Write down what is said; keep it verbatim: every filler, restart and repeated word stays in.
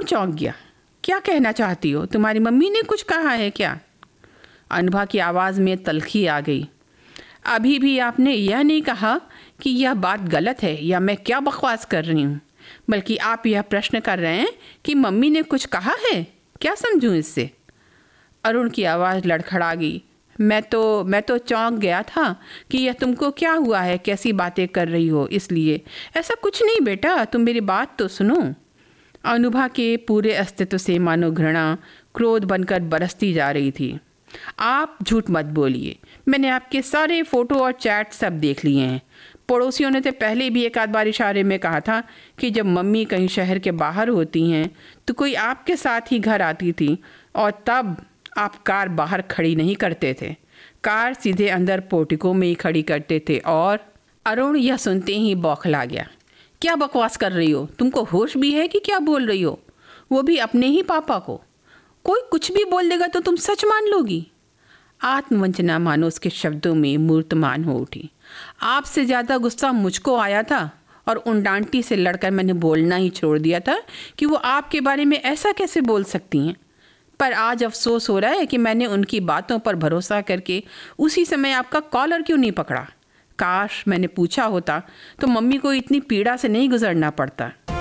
चौंक गया। क्या कहना चाहती हो? तुम्हारी मम्मी ने कुछ कहा है क्या? अनुभा की आवाज़ में तल्खी आ गई। अभी भी आपने यह नहीं कहा कि यह बात गलत है या मैं क्या बकवास कर रही हूँ, बल्कि आप यह प्रश्न कर रहे हैं कि मम्मी ने कुछ कहा है। क्या समझूं इससे? अरुण की आवाज़ लड़खड़ा गई। मैं तो मैं तो चौंक गया था कि यह तुमको क्या हुआ है, कैसी बातें कर रही हो, इसलिए। ऐसा कुछ नहीं बेटा, तुम मेरी बात तो सुनो। अनुभा के पूरे अस्तित्व से मानो घृणा क्रोध बनकर बरसती जा रही थी। आप झूठ मत बोलिए, मैंने आपके सारे फ़ोटो और चैट सब देख लिए हैं। पड़ोसियों ने तो पहले भी एक आध बार इशारे में कहा था कि जब मम्मी कहीं शहर के बाहर होती हैं तो कोई आपके साथ ही घर आती थी, और तब आप कार बाहर खड़ी नहीं करते थे, कार सीधे अंदर पोर्टिको में ही खड़ी करते थे। और अरुण यह सुनते ही बौखला गया। क्या बकवास कर रही हो? तुमको होश भी है कि क्या बोल रही हो? वो भी अपने ही पापा को। कोई कुछ भी बोल देगा तो तुम सच मान लोगी? आत्मवंचना मानो उसके शब्दों में मूर्तमान हो उठी। आपसे ज़्यादा गुस्सा मुझको आया था, और उन डांटी से लड़कर मैंने बोलना ही छोड़ दिया था कि वो आपके बारे में ऐसा कैसे बोल सकती हैं। पर आज अफसोस हो रहा है कि मैंने उनकी बातों पर भरोसा करके उसी समय आपका कॉलर क्यों नहीं पकड़ा। काश मैंने पूछा होता तो मम्मी को इतनी पीड़ा से नहीं गुजरना पड़ता।